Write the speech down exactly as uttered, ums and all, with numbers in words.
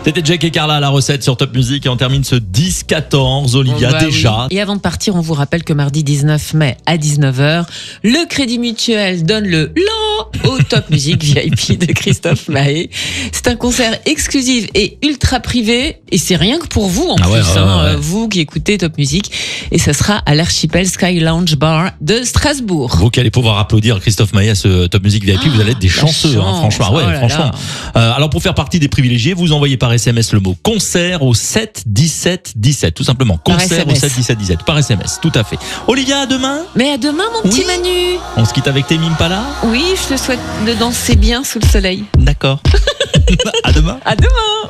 C'était Jack et Carla à la recette sur Top Music et on termine ce dix quatorze. Olivia, Oh bah déjà. Oui. Et avant de partir, on vous rappelle que mardi dix-neuf mai à dix-neuf heures, le Crédit Mutuel donne le LAN au Top Music V I P de Christophe Maé. C'est un concert exclusif et ultra privé et c'est rien que pour vous en ah plus, ouais, ouais, hein, ouais. vous qui écoutez Top Music. Et ça sera à l'Archipel Sky Lounge Bar de Strasbourg. Vous qui allez pouvoir applaudir Christophe Maé à ce Top Music V I P, Ah, vous allez être des la chanceux, chance. hein, franchement. Ouais, Oh là franchement. là. Euh, alors pour faire partie des privilégiés, vous envoyez par S M S le mot concert au sept dix-sept dix-sept, tout simplement. Par Concert S M S. au sept dix-sept dix-sept par S M S, tout à fait. Olivia, à demain. Mais à demain, mon petit Oui. Manu. On se quitte avec Tame Impala. Oui, je te souhaite de danser bien sous le soleil. D'accord. À demain. À demain.